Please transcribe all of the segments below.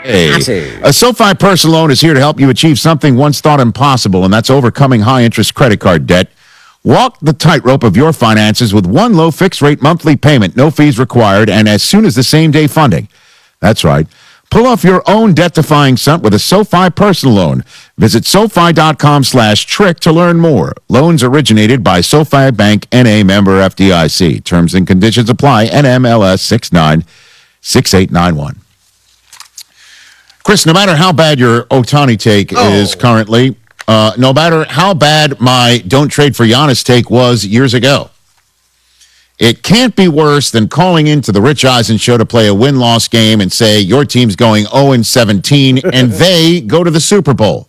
Hey, a SoFi personal loan is here to help you achieve something once thought impossible, and that's overcoming high-interest credit card debt. Walk the tightrope of your finances with one low fixed-rate monthly payment, no fees required, and as soon as the same-day funding. That's right. Pull off your own debt-defying stunt with a SoFi personal loan. Visit SoFi.com/trick to learn more. Loans originated by SoFi Bank, N.A. member FDIC. Terms and conditions apply. NMLS 696891. Chris, no matter how bad your Ohtani take is currently, no matter how bad my don't trade for Giannis take was years ago, it can't be worse than calling into the Rich Eisen show to play a win-loss game and say your team's going 0-17 and they go to the Super Bowl.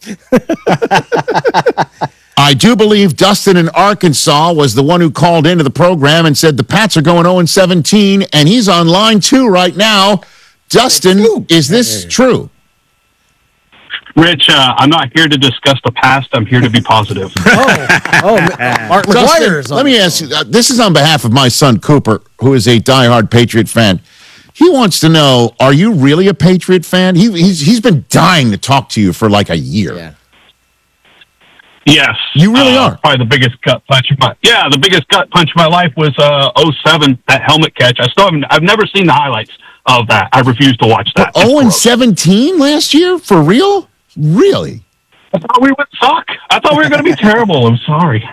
I do believe Dustin in Arkansas was the one who called into the program and said the Pats are going 0-17, and he's on line 2 right now. Dustin, is this true? Rich, I'm not here to discuss the past. I'm here to be positive. Mark McGuire's on. Let me ask you, this is on behalf of my son Cooper, who is a diehard Patriot fan. He wants to know, are you really a Patriot fan? He's been dying to talk to you for like a year. Yeah. Yes. You really are. Probably the biggest gut punch of the biggest gut punch of my life was 07, that helmet catch. I've never seen the highlights of that. I refuse to watch that. 0-17 last year? For real? Really? I thought we would suck. I thought we were going to be terrible. I'm sorry.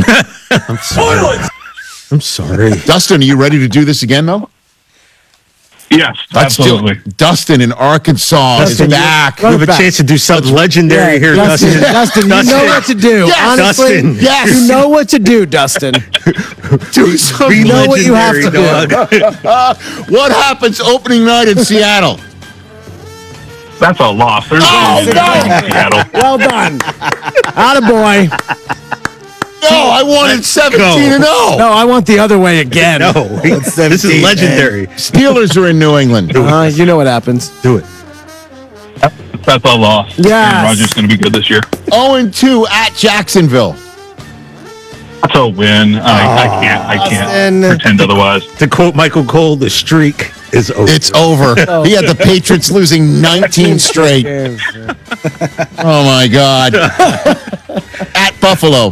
I'm sorry. Dustin, are you ready to do this again, though? Yes, Let's absolutely. do it. Dustin in Arkansas is back. You have a chance to do something legendary here, Dustin. Dustin, you know what to do. Yes, Honestly, Dustin. Yes. you know what to do, Dustin. Do something. You know what you have to do. dog. What happens opening night in Seattle? That's a loss. There's Oh, no Seattle. Well done. Attaboy. No, I wanted 17-0. No, I want the other way again. No, this is legendary. Steelers are in New England. You know what happens. Do it. That's a loss. Yes. Aaron Rodgers is going to be good this year. 0-2 at Jacksonville. That's a win. I can't Austin. pretend otherwise. To quote Michael Cole, the streak is over. It's over. He had the Patriots losing 19 straight. Oh, my God. At Buffalo.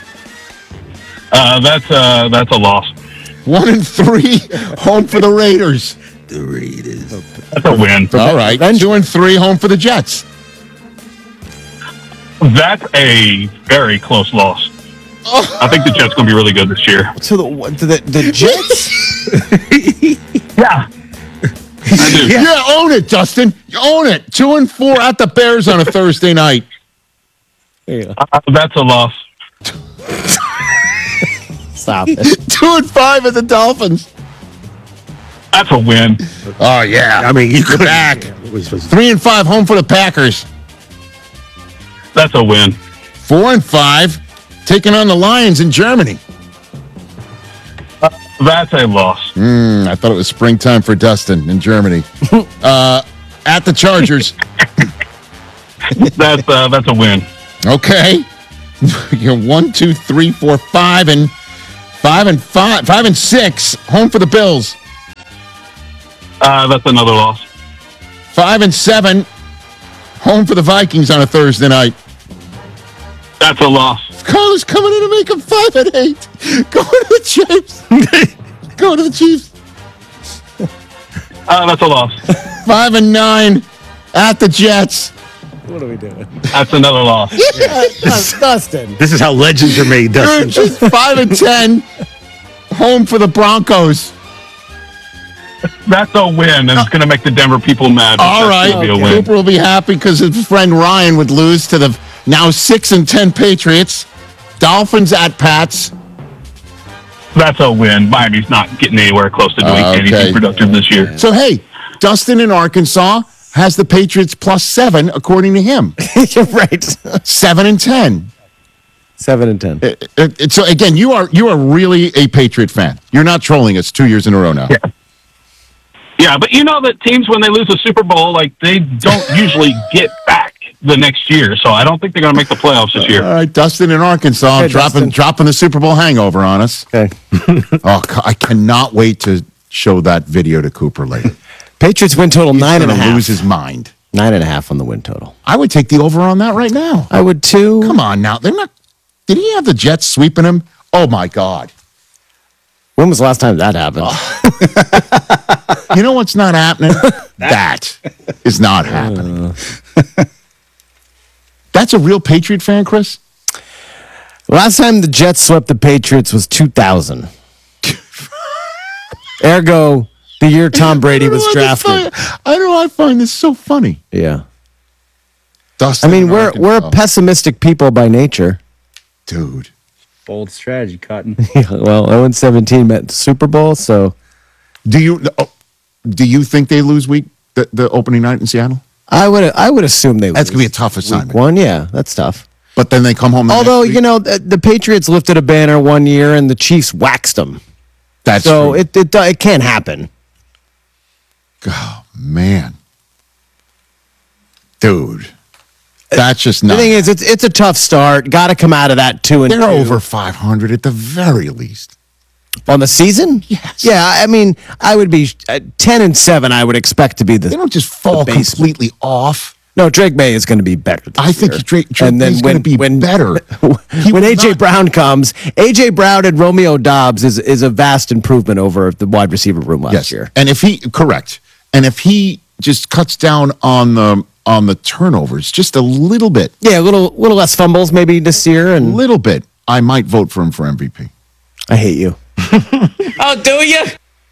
That's a loss. 1-3, home for the Raiders. the Raiders. That's a win. All right. 2-3, home for the Jets. That's a very close loss. I think the Jets going to be really good this year. To the Jets? Yeah. I do. Yeah, own it, Dustin. You own it. 2-4 at the Bears on a Thursday night. That's a loss. Stop it. 2-5 at the Dolphins. That's a win. Oh, yeah. I mean, you could back. 3-5, home for the Packers. That's a win. 4-5, taking on the Lions in Germany. That's a loss. I thought it was springtime for Dustin in Germany. At the Chargers. That's a win. Okay. You're 1, 2, 3, 4, 5, and 5 and 6. Home for the Bills. That's another loss. 5 and 7. Home for the Vikings on a Thursday night. That's a loss. Carlos coming in to make them 5 and 8. Going to the Chiefs. Going to the Chiefs. That's a loss. 5 and 9 at the Jets. What are we doing? That's another loss. Dustin. This is how legends are made, Dustin. Just 5 and 10. Home for the Broncos. That's a win, and it's going to make the Denver people mad. but All that's right. gonna be a win. Cooper will be happy because his friend Ryan would lose to the now 6 and 10 Patriots. Dolphins at Pats. That's a win. Miami's not getting anywhere close to doing anything productive this year. So, hey, Dustin in Arkansas has the Patriots +7, according to him. You're right. 7 and 10. 7 and 10. So, again, you are really a Patriot fan. You're not trolling us 2 years in a row now. Yeah, but you know that teams, when they lose a Super Bowl, like, they don't usually get back the next year. So I don't think they're going to make the playoffs this year. All right, Dustin in Arkansas Hey, dropping the Super Bowl hangover on us. Okay. I cannot wait to show that video to Cooper later. Patriots win total He's 9.5. gonna lose his mind. 9.5 on the win total. I would take the over on that right now. I would too. Come on now. They're not. Did he have the Jets sweeping him? Oh, my God. When was the last time that happened? You know what's not happening? That is not happening. That's a real Patriot fan, Chris? Last time the Jets swept the Patriots was 2000. Ergo, the year Tom Brady was drafted. I know I find this so funny. Yeah. Dustin, I mean, we're Arkansas. pessimistic people by nature. Dude. Bold strategy, Cotton. Well, 0-17 meant Super Bowl, so Do you think they lose the opening night in Seattle? I would assume they would. That's going to be a tough assignment. Week 1, yeah, that's tough. But then they come home. Although, you know, the Patriots lifted a banner one year and the Chiefs waxed them. That's so true. it can't happen. Oh, man. Dude. That's just not. The thing is, it's a tough start. Got to come out of that 2-2. They're over 500 at the very least. On the season? Yes. Yeah, I mean, I would be 10-7. I would expect to be They don't just fall base. completely off. No, Drake May is going to be better. I think Drake May's going to be better. When A.J. Brown comes, A.J. Brown and Romeo Dobbs is a vast improvement over the wide receiver room last year. And if he he just cuts down on the turnovers just a little bit, Yeah, a little less fumbles maybe this year, and little bit, I might vote for him for MVP. I hate you. Oh, do you?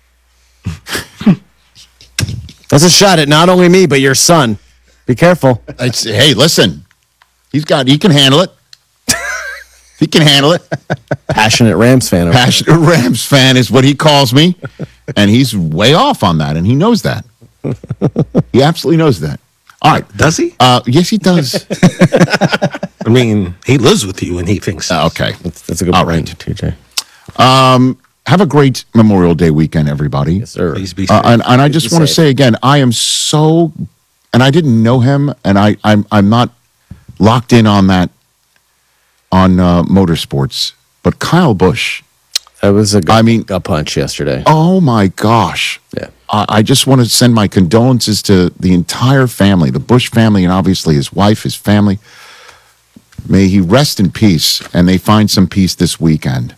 That's a shot at not only me but your son. Be careful. Hey, listen, he can handle it. He can handle it. Passionate Rams fan. over Passionate Rams fan is what he calls me, and he's way off on that, and he knows that. He absolutely knows that. All right. Does he? Yes, he does. I mean, he lives with you and he thinks. Okay. That's a good All point, right. TJ. Have a great Memorial Day weekend, everybody. Yes, sir. Please be safe. And I just be want to safe. say again, I am so, and I didn't know him, and I'm not locked in on that on motorsports, but Kyle Busch. That was a gut punch yesterday. Oh my gosh. Yeah. I just want to send my condolences to the entire family, the Busch family, and obviously his wife, his family. May he rest in peace, and they find some peace this weekend.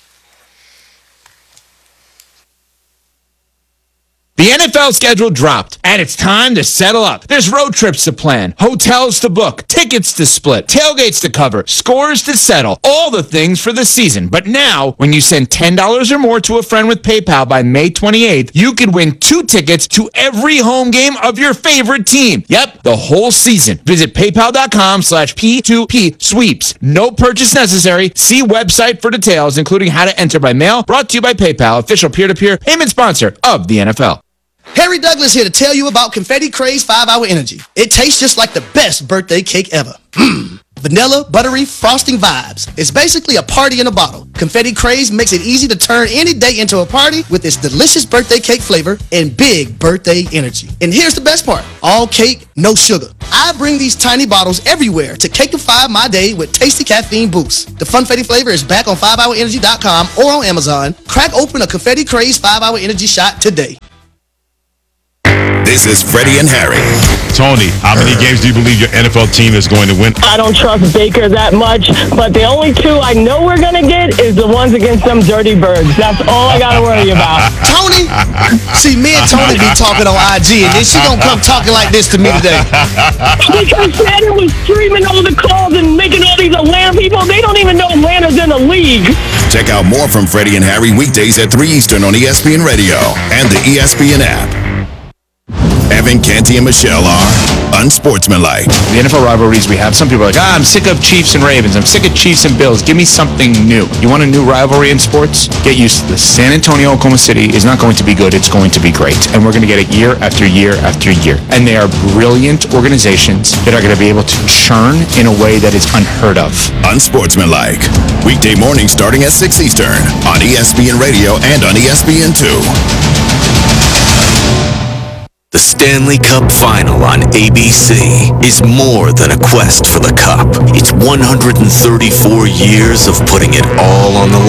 The NFL schedule dropped, and it's time to settle up. There's road trips to plan, hotels to book, tickets to split, tailgates to cover, scores to settle, all the things for the season. But now, when you send $10 or more to a friend with PayPal by May 28th, you could win 2 tickets to every home game of your favorite team. Yep, the whole season. Visit paypal.com/P2P sweeps. No purchase necessary. See website for details, including how to enter by mail. Brought to you by PayPal, official peer-to-peer payment sponsor of the NFL. Harry Douglas here to tell you about Confetti Craze 5-Hour Energy. It tastes just like the best birthday cake ever. Vanilla, buttery, frosting vibes. It's basically a party in a bottle. Confetti Craze makes it easy to turn any day into a party with its delicious birthday cake flavor and big birthday energy. And here's the best part. All cake, no sugar. I bring these tiny bottles everywhere to cakeify my day with tasty caffeine boosts. The Funfetti flavor is back on 5hourenergy.com or on Amazon. Crack open a Confetti Craze 5-Hour Energy shot today. This is Freddie and Harry. Tony, how many games do you believe your NFL team is going to win? I don't trust Baker that much, but the only 2 I know we're going to get is the ones against them dirty birds. That's all I got to worry about. Tony? See, me and Tony be talking on IG, and then she gonna come talking like this to me today. Because Shannon was streaming all the calls and making all these Atlanta people, they don't even know Atlanta's in the league. Check out more from Freddie and Harry weekdays at 3 Eastern on ESPN Radio and the ESPN app. Evan, Canty, and Michelle are unsportsmanlike. The NFL rivalries we have, some people are like, I'm sick of Chiefs and Ravens. I'm sick of Chiefs and Bills. Give me something new. You want a new rivalry in sports? Get used to this. San Antonio, Oklahoma City is not going to be good. It's going to be great. And we're going to get it year after year after year. And they are brilliant organizations that are going to be able to churn in a way that is unheard of. Unsportsmanlike. Weekday mornings starting at 6 Eastern on ESPN Radio and on ESPN2. The Stanley Cup Final on ABC is more than a quest for the cup. It's 134 years of putting it all on the line.